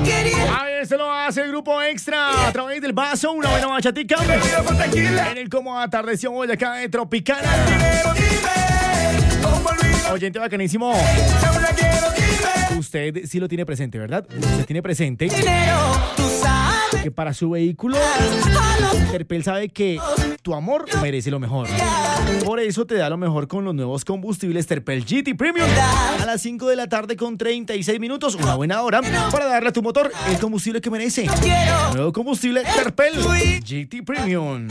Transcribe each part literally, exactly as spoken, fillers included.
A ver, se lo hace el grupo Extra a través del vaso, una buena bachatica. En el cómo atardeció hoy acá de Tropicana. Oyente bacanísimo. Usted sí lo tiene presente, ¿verdad? Usted tiene presente que para su vehículo Terpel sabe que tu amor merece lo mejor. Por eso te da lo mejor con los nuevos combustibles Terpel G T Premium. A las cinco de la tarde con treinta y seis minutos, una buena hora para darle a tu motor el combustible que merece. Nuevo combustible Terpel G T Premium.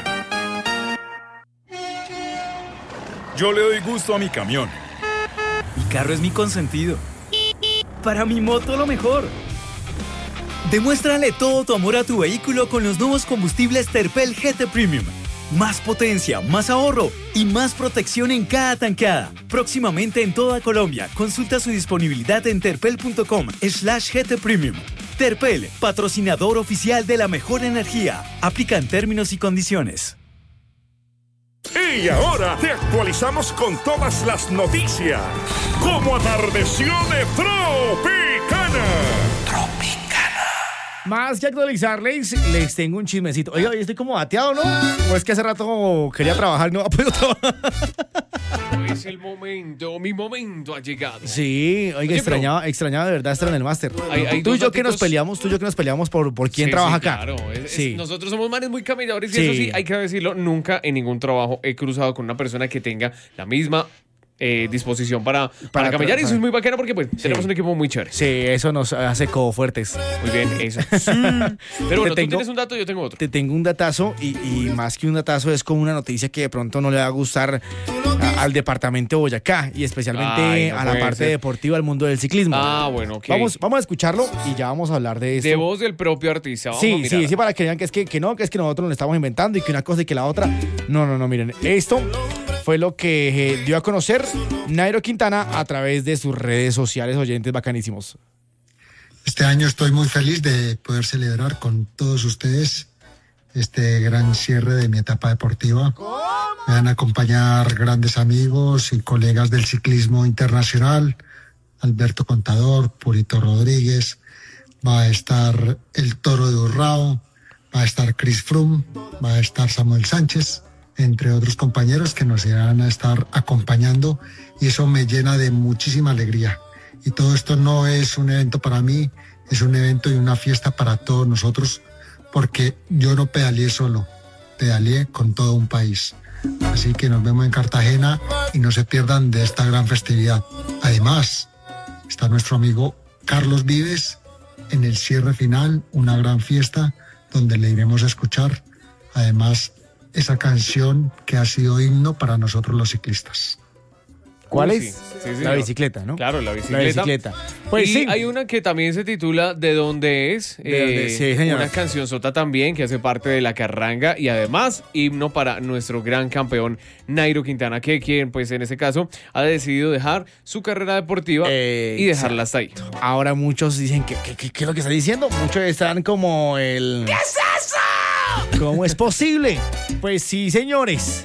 Yo le doy gusto a mi camión. Mi carro es mi consentido. Para mi moto lo mejor. Demuéstrale todo tu amor a tu vehículo con los nuevos combustibles Terpel G T Premium. Más potencia, más ahorro y más protección en cada tankada. Próximamente en toda Colombia. Consulta su disponibilidad en terpel.com slash GT Premium. Terpel, patrocinador oficial de la mejor energía. Aplican términos y condiciones. Y ahora te actualizamos con todas las noticias. Como atardeció de Tropicana. Tropicana. Más que actualizarles, les tengo un chismecito. Oiga, hoy estoy como bateado, ¿no? O es que hace rato quería trabajar, no ha podido trabajar. Es el momento, mi momento ha llegado. Sí, oiga, Oye, extrañaba, pero... extrañaba de verdad estar en el máster. Hay, hay tú y yo daticos... que nos peleamos, tú y yo que nos peleamos por, por quién sí, trabaja sí, acá. Claro, es, sí. es, nosotros somos manes muy caminadores y sí. eso sí, hay que decirlo, nunca en ningún trabajo he cruzado con una persona que tenga la misma eh, disposición para, para, para camellar, y eso es muy bacano porque pues sí. tenemos un equipo muy chévere. Sí, eso nos hace codo fuertes. Muy bien, eso. Sí. Pero bueno, tengo, tú tienes un dato, yo tengo otro. Te tengo un datazo y, y más que un datazo es como una noticia que de pronto no le va a gustar a, al departamento de Boyacá y especialmente Ay, no a la parte ser. deportiva, al mundo del ciclismo. Ah, bueno, ok. Vamos, vamos a escucharlo y ya vamos a hablar de esto. De voz del propio artista. Vamos sí, sí, sí, para que vean que es que, que no, que es que nosotros nos estamos inventando y que una cosa y que la otra. No, no, no, miren, esto fue lo que eh, dio a conocer Nairo Quintana a través de sus redes sociales, oyentes bacanísimos. Este año estoy muy feliz de poder celebrar con todos ustedes este gran cierre de mi etapa deportiva. ¿Cómo? Me van a acompañar grandes amigos y colegas del ciclismo internacional, Alberto Contador, Purito Rodríguez, va a estar el Toro de Urrao, va a estar Chris Froome, va a estar Samuel Sánchez, entre otros compañeros que nos irán a estar acompañando, y eso me llena de muchísima alegría. Y todo esto no es un evento para mí, es un evento y una fiesta para todos nosotros, porque yo no pedaleé solo, pedaleé con todo un país. Así que nos vemos en Cartagena y no se pierdan de esta gran festividad. Además, está nuestro amigo Carlos Vives en el cierre final, una gran fiesta donde le iremos a escuchar, además, esa canción que ha sido himno para nosotros los ciclistas. ¿Cuál Uy, es? sí, sí, sí, la no. bicicleta, ¿no? Claro, la bicicleta. La bicicleta. Pues y sí. hay una que también se titula ¿De dónde es? ¿De dónde? Eh, Sí, señor. Una cancionzota también que hace parte de la carranga y además himno para nuestro gran campeón Nairo Quintana, que quien pues en ese caso ha decidido dejar su carrera deportiva Eh, y dejarla hasta ahí. Ahora muchos dicen que ¿qué, qué, qué es lo que está diciendo? Muchos están como el... ¿Qué es eso? ¿Cómo es posible? Pues sí, señores.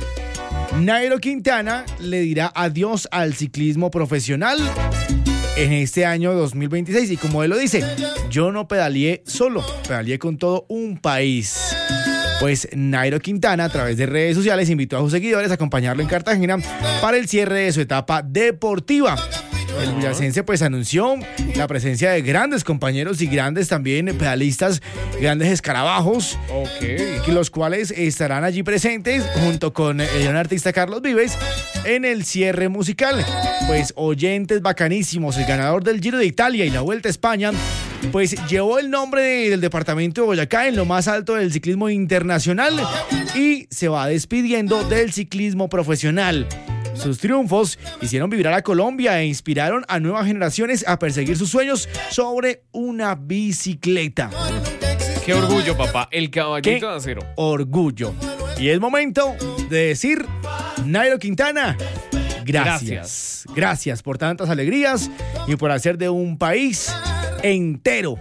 Nairo Quintana le dirá adiós al ciclismo profesional en este año dos mil veintiséis. Y como él lo dice, yo no pedaleé solo, pedaleé con todo un país. Pues Nairo Quintana, a través de redes sociales, invitó a sus seguidores a acompañarlo en Cartagena para el cierre de su etapa deportiva. El boyacense pues anunció la presencia de grandes compañeros y grandes también pedalistas, grandes escarabajos, Ok. los cuales estarán allí presentes junto con el gran artista Carlos Vives en el cierre musical. Pues oyentes bacanísimos, el ganador del Giro de Italia y la Vuelta a España, pues llevó el nombre de, del departamento de Boyacá en lo más alto del ciclismo internacional y se va despidiendo del ciclismo profesional. Sus triunfos hicieron vibrar a Colombia e inspiraron a nuevas generaciones a perseguir sus sueños sobre una bicicleta. Qué orgullo, papá. El caballito Qué de acero. orgullo. Y es momento de decir, Nairo Quintana, gracias. Gracias. Gracias por tantas alegrías y por hacer de un país entero.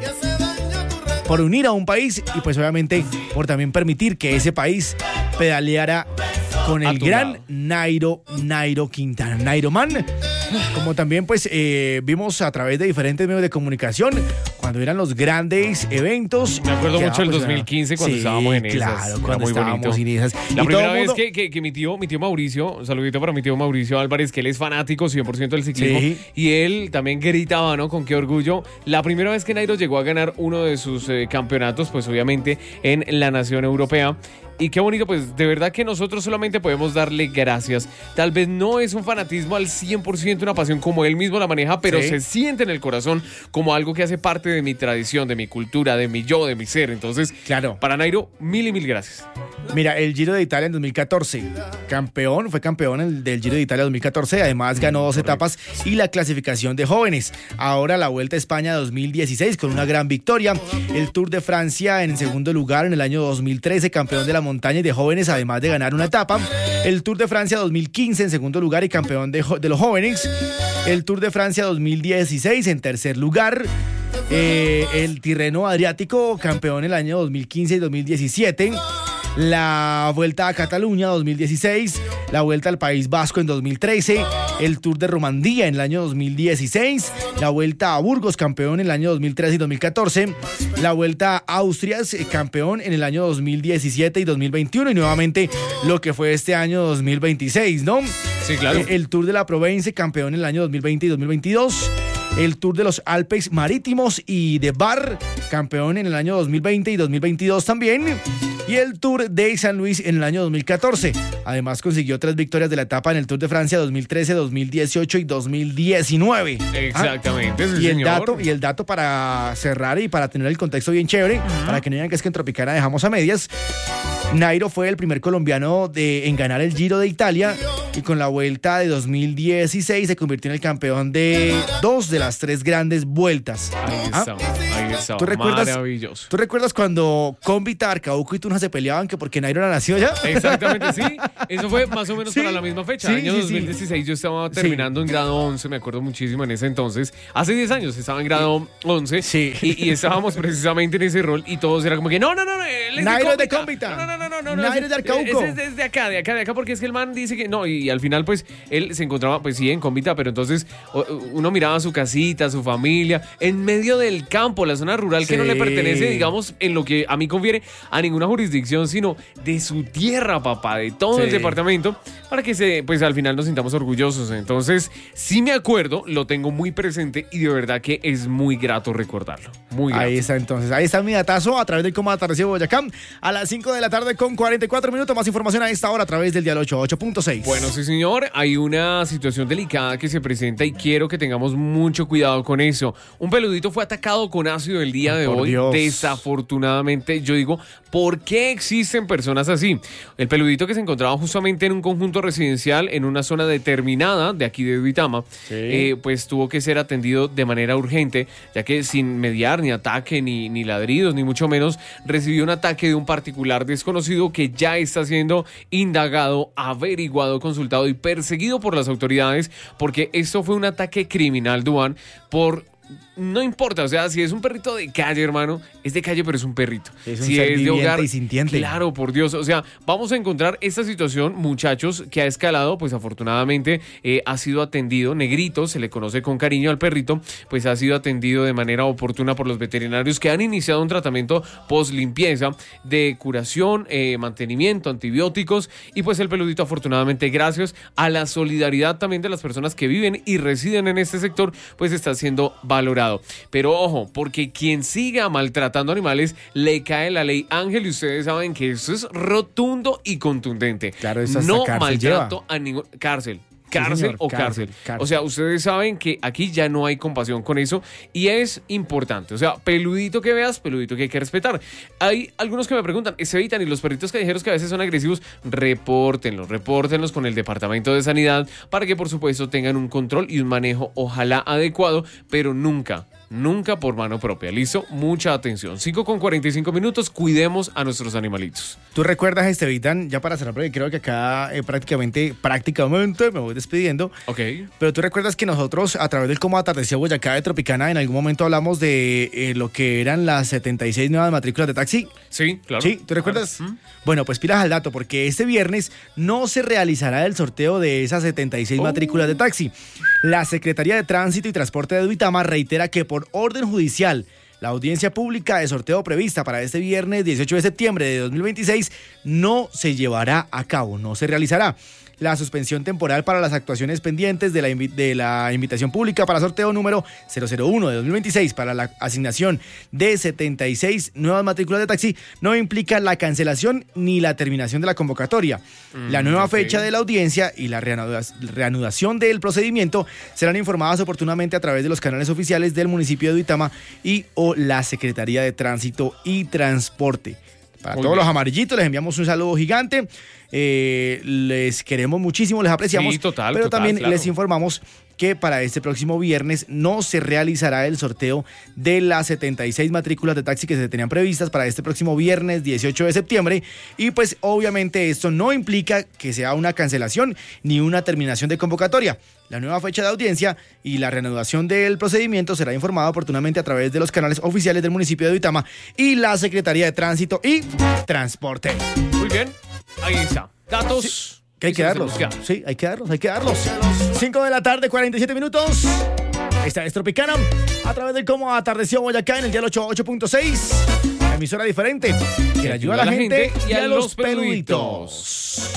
Por unir a un país y pues obviamente por también permitir que ese país pedaleara con A el tu gran lado. Nairo, Nairo Quintana. Nairo Man, como también pues eh, vimos a través de diferentes medios de comunicación, cuando eran los grandes eventos. Me acuerdo Quedaba, mucho del pues, dos mil quince cuando sí, estábamos en esas. Claro, Era cuando muy estábamos bonito. en esas. La Y primera todo el vez mundo- que, que, que mi tío, mi tío Mauricio, un saludito para mi tío Mauricio Álvarez, que él es fanático cien por ciento del ciclismo, Sí. y él también gritaba, ¿no? Con qué orgullo. La primera vez que Nairo llegó a ganar uno de sus eh, campeonatos, pues obviamente en la nación europea. Y qué bonito, pues de verdad que nosotros solamente podemos darle gracias. Tal vez no es un fanatismo al cien por ciento, una pasión como él mismo la maneja, pero Sí. se siente en el corazón como algo que hace parte de mi tradición, de mi cultura, de mi yo, de mi ser. Entonces, Claro. para Nairo, mil y mil gracias. Mira, el Giro de Italia en dos mil catorce, campeón, fue campeón el del Giro de Italia dos mil catorce, además ganó dos etapas y la clasificación de jóvenes. Ahora la Vuelta a España dos mil dieciséis con una gran victoria, el Tour de Francia en segundo lugar en el año dos mil trece, campeón de la montaña y de jóvenes, además de ganar una etapa, el Tour de Francia dos mil quince en segundo lugar y campeón de, jo- de los jóvenes, el Tour de Francia dos mil dieciséis en tercer lugar, eh, el Tirreno Adriático, campeón el año dos mil quince y dos mil diecisiete, la Vuelta a Cataluña dos mil dieciséis, la Vuelta al País Vasco en dos mil trece, el Tour de Romandía en el año dos mil dieciséis, la Vuelta a Burgos, campeón en el año dos mil trece y dos mil catorce, la Vuelta a Austrias, eh, campeón en el año dos mil diecisiete y dos mil veintiuno, y nuevamente lo que fue este año dos mil veintiséis, ¿no? Sí, claro. Eh, El Tour de la Provence, campeón en el año dos mil veinte y dos mil veintidós. El Tour de los Alpes Marítimos y de Bar, campeón en el año dos mil veinte y dos mil veintidós también. Y el Tour de San Luis en el año dos mil catorce. Además consiguió tres victorias de la etapa en el Tour de Francia dos mil trece, dos mil dieciocho y dos mil diecinueve. Exactamente, sí, Y el, señor. dato, y el dato para cerrar y para tener el contexto bien chévere, para que no digan que es que en Tropicana dejamos a medias. Nairo fue el primer colombiano de, en ganar el Giro de Italia y con la Vuelta de dos mil dieciséis se convirtió en el campeón de dos de las tres grandes vueltas. Ahí ¿Ah? estaba, ahí estaba. ¿Tú recuerdas, Maravilloso. ¿Tú recuerdas cuando Convita, Arcauco y Tunja se peleaban que porque Nairo era nacido ya? Exactamente, sí. Eso fue más o menos Sí. para la misma fecha. Sí, año sí, dos mil dieciséis yo estaba terminando en grado once, me acuerdo muchísimo en ese entonces. Hace diez años estaba en grado once. Sí. Y, y estábamos precisamente en ese rol y todos era como que no, no, no, no, él es Nairo es de Cómbita. Cómbita. No, no, no, no, no, no. Nairo es de Arcauco. Ese es desde acá, de acá, de acá, porque es que el man dice que no, y, y al final pues él se encontraba pues sí en Cómbita, pero entonces o- uno miraba su casita, su familia, en medio del campo, la zona rural que no le Sí. pertenece, digamos, en lo que a mí confiere a ninguna jurisdicción, sino de su tierra, papá, de todo Sí. el departamento, para que se, pues al final nos sintamos orgullosos. Entonces, sí me acuerdo, lo tengo muy presente y de verdad que es muy grato recordarlo. Muy grato. Ahí está entonces, ahí está mi datazo a través del Cómo Atardecer Boyacá a las cinco de la tarde con cuarenta y cuatro minutos. Más información a esta hora a través del Dial ochenta y ocho punto seis. Bueno, sí, señor. Hay una situación delicada que se presenta y quiero que tengamos mucho cuidado con eso. Un peludito fue atacado con ácido el día de Por hoy. Dios. Desafortunadamente, yo digo, ¿por qué existen personas así? El peludito que se encontraba justamente en un conjunto residencial en una zona determinada de aquí de Duitama, eh, pues tuvo que ser atendido de manera urgente, ya que sin mediar ni ataque, ni, ni ladridos, ni mucho menos, recibió un ataque de un particular desconocido que ya está siendo indagado, averiguado, consultado y perseguido por las autoridades, porque esto fue un ataque criminal, Duan, por... No importa, o sea, si es un perrito de calle, hermano, es de calle, pero es un perrito. Es un si ser es de viviente hogar, y sintiente. claro, por Dios. O sea, vamos a encontrar esta situación, muchachos, que ha escalado, pues afortunadamente eh, ha sido atendido. Negrito, se le conoce con cariño al perrito, pues ha sido atendido de manera oportuna por los veterinarios que han iniciado un tratamiento post limpieza de curación, eh, mantenimiento, antibióticos, y pues el peludito, afortunadamente, gracias a la solidaridad también de las personas que viven y residen en este sector, pues está siendo valorado. Pero ojo, porque quien siga maltratando animales le cae la ley Ángel, y ustedes saben que eso es rotundo y contundente. Claro, eso hasta no cárcel maltrato lleva. a ningún cárcel. Cárcel señor, o cárcel, cárcel. cárcel. O sea, ustedes saben que aquí ya no hay compasión con eso y es importante. O sea, peludito que veas, peludito que hay que respetar. Hay algunos que me preguntan, ¿se evitan? Y los perritos callejeros que a veces son agresivos, repórtenlos, repórtenlos con el Departamento de Sanidad para que, por supuesto, tengan un control y un manejo, ojalá adecuado, pero nunca, nunca por mano propia. ¿Listo? Mucha atención. cinco con cuarenta y cinco minutos, cuidemos a nuestros animalitos. ¿Tú recuerdas, Estevitan, ya para cerrar, porque creo que acá eh, prácticamente, prácticamente me voy despidiendo, Ok. pero tú recuerdas que nosotros a través del Cómo Atardecer Boyacá de Tropicana en algún momento hablamos de eh, lo que eran las setenta y seis nuevas matrículas de taxi? Sí, claro. ¿Sí? ¿Tú recuerdas? Claro. ¿Mm? Bueno, pues pilas al dato, porque este viernes no se realizará el sorteo de esas setenta y seis Oh. matrículas de taxi. La Secretaría de Tránsito y Transporte de Duitama reitera que por orden judicial La audiencia pública de sorteo prevista para este viernes dieciocho de septiembre de dos mil veintiséis no se llevará a cabo, no se realizará. La suspensión temporal para las actuaciones pendientes de la, invi- de la invitación pública para sorteo número cero cero uno de dos mil veintiséis para la asignación de setenta y seis nuevas matrículas de taxi no implica la cancelación ni la terminación de la convocatoria. Mm, la nueva okay. fecha de la audiencia y la reanuda- reanudación del procedimiento serán informadas oportunamente a través de los canales oficiales del municipio de Duitama y o la Secretaría de Tránsito y Transporte. Para Muy todos bien. Los amarillitos les enviamos un saludo gigante. Eh, les queremos muchísimo, les apreciamos. Sí, total, pero total, también claro. les informamos que para este próximo viernes no se realizará el sorteo de las setenta y seis matrículas de taxi que se tenían previstas para este próximo viernes dieciocho de septiembre. Y pues obviamente esto no implica que sea una cancelación ni una terminación de convocatoria. La nueva fecha de audiencia y la reanudación del procedimiento será informada oportunamente a través de los canales oficiales del municipio de Duitama y la Secretaría de Tránsito y Transporte. Muy bien, ahí está. Datos. Sí. Que hay que darlos. Sí, hay que darlos, hay que darlos. cinco de la tarde, cuarenta y siete minutos. Esta es Tropicana. A través del cómo atardeció Boyacá en el dial ocho punto seis. Emisora diferente. Que ayuda a la gente y a los peluditos.